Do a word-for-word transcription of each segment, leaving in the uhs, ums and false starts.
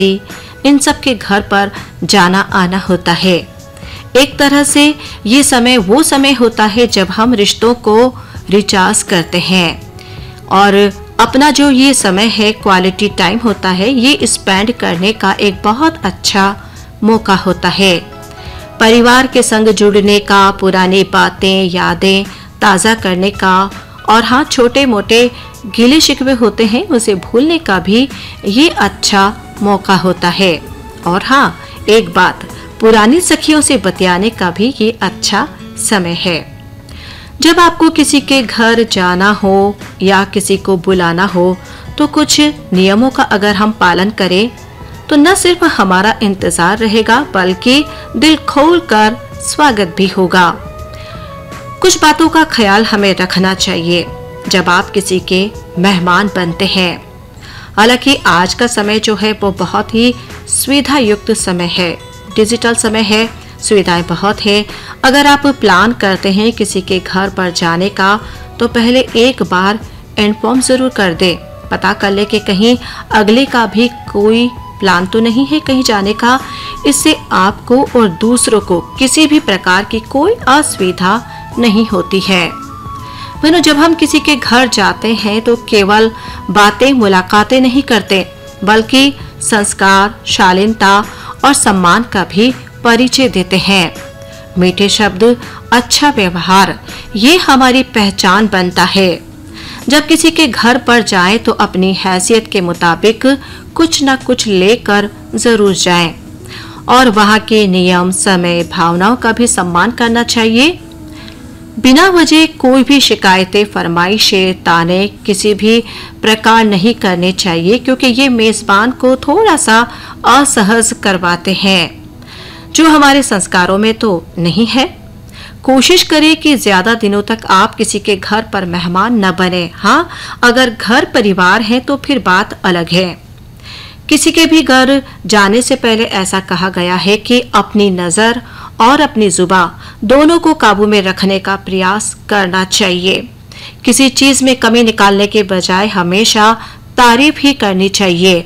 इन सब के घर पर जाना आना होता है। एक तरह से ये समय वो समय होता है जब हम रिश्तों को रिचार्ज करते हैं और अपना जो ये समय है, क्वालिटी टाइम होता है, ये स्पेंड करने का एक बहुत अच्छा मौका होता है। परिवार के संग जुड़ने का, पुरानी बातें, यादें ताज़ा करने का और हाँ, छोटे मोटे गिले शिकवे होते हैं उसे भूलने का भी ये अच्छा मौका होता है। और हाँ, एक बात, पुरानी सखियों से बतियाने का भी ये अच्छा समय है। जब आपको किसी के घर जाना हो या किसी को बुलाना हो तो कुछ नियमों का अगर हम पालन करें तो न सिर्फ हमारा इंतजार रहेगा बल्कि दिल खोलकर स्वागत भी होगा। कुछ बातों का ख्याल हमें रखना चाहिए जब आप किसी के मेहमान बनते हैं। हालांकि आज का समय जो है वो बहुत ही सुविधा युक्त समय है, डिजिटल समय है, सुविधाएं बहुत है। अगर आप प्लान करते हैं किसी के घर पर जाने का तो पहले एक बार इन्फॉर्म जरूर कर दे, पता कर ले कि कहीं अगले का भी कोई प्लान तो नहीं है कहीं जाने का। इससे आपको और दूसरों को किसी भी प्रकार की कोई असुविधा नहीं होती है। वरना जब हम किसी के घर जाते हैं तो केवल बातें मुलाकातें नहीं करते बल्कि संस्कार, शालीनता और सम्मान का भी परिचय देते हैं। मीठे शब्द, अच्छा व्यवहार, ये हमारी पहचान बनता है। जब किसी के घर पर जाएं तो अपनी हैसियत के मुताबिक कुछ न कुछ लेकर जरूर जाएं और वहां के नियम, समय, भावनाओं का भी सम्मान करना चाहिए। बिना वजह कोई भी शिकायतें, फरमाइशें, ताने किसी भी प्रकार नहीं करने चाहिए क्योंकि ये मेजबान को थोड़ा सा असहज करवाते हैं जो हमारे संस्कारों में तो नहीं है। कोशिश करें कि ज्यादा दिनों तक आप किसी के घर पर मेहमान न बने। हाँ, अगर घर परिवार है तो फिर बात अलग है। किसी के भी घर जाने से पहले ऐसा कहा गया है कि अपनी नजर और अपनी जुबान दोनों को काबू में रखने का प्रयास करना चाहिए। किसी चीज में कमी निकालने के बजाय हमेशा तारीफ ही करनी चाहिए।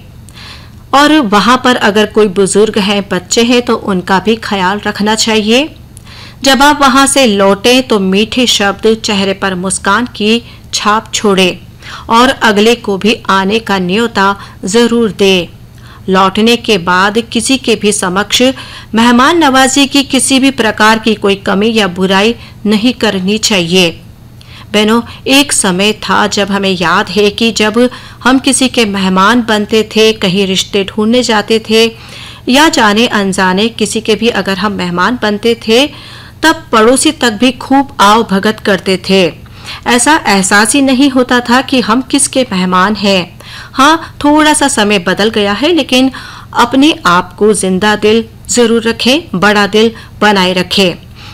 और वहां पर अगर कोई बुजुर्ग है, बच्चे हैं तो उनका भी ख्याल रखना चाहिए। जब आप वहां से लौटे तो मीठे शब्द, चेहरे पर मुस्कान की छाप छोड़े और अगले को भी आने का न्योता जरूर दे। लौटने के बाद किसी के भी समक्ष मेहमान नवाजी की किसी भी प्रकार की कोई कमी या बुराई नहीं करनी चाहिए। बहनों, एक समय था जब हमें याद है कि जब हम किसी के मेहमान बनते थे, कहीं रिश्ते ढूंढने जाते थे या जाने अनजाने किसी के भी अगर हम मेहमान बनते थे तब पड़ोसी तक भी खूब आव भगत करते थे। ऐसा एहसास ही नहीं होता था कि हम किसके मेहमान हैं। हाँ, थोड़ा सा समय बदल गया है लेकिन अपने आप को जिंदा दिल जरूर रखें, बड़ा दिल बनाए रखें।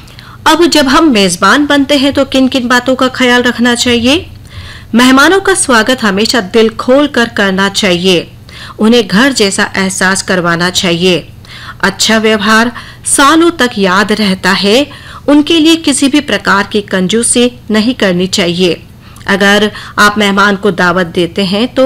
अब जब हम मेजबान बनते हैं तो किन किन बातों का ख्याल रखना चाहिए? मेहमानों का स्वागत हमेशा दिल खोल कर करना चाहिए। उन्हें घर जैसा एहसास करवाना चाहिए। अच्छा व्यवहार सालों तक याद रहता है। उनके लिए किसी भी प्रकार की कंजूसी नहीं करनी चाहिए। अगर आप मेहमान को दावत देते हैं तो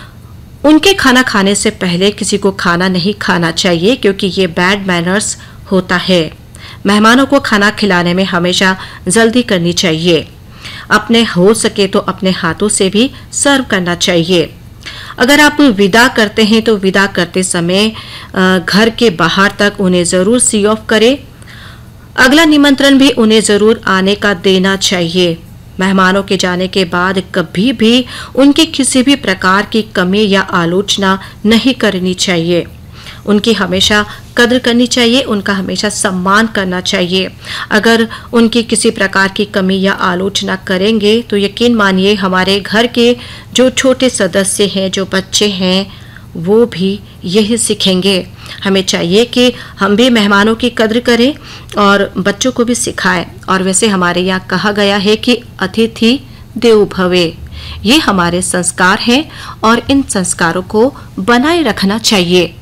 उनके खाना खाने से पहले किसी को खाना नहीं खाना चाहिए क्योंकि ये बैड मैनर्स होता है। मेहमानों को खाना खिलाने में हमेशा जल्दी करनी चाहिए। अपने हो सके तो अपने हाथों से भी सर्व करना चाहिए। अगर आप विदा करते हैं तो विदा करते समय घर के बाहर तक उन्हें जरूर सी ऑफ करें। अगला निमंत्रण भी उन्हें जरूर आने का देना चाहिए। मेहमानों के जाने के बाद कभी भी उनकी किसी भी प्रकार की कमी या आलोचना नहीं करनी चाहिए। उनकी हमेशा कद्र करनी चाहिए, उनका हमेशा सम्मान करना चाहिए। अगर उनकी किसी प्रकार की कमी या आलोचना करेंगे तो यकीन मानिए हमारे घर के जो छोटे सदस्य हैं, जो बच्चे हैं, वो भी यही सीखेंगे। हमें चाहिए कि हम भी मेहमानों की कद्र करें और बच्चों को भी सिखाएं। और वैसे हमारे यहाँ कहा गया है कि अतिथि देवो भवे, ये हमारे संस्कार हैं और इन संस्कारों को बनाए रखना चाहिए।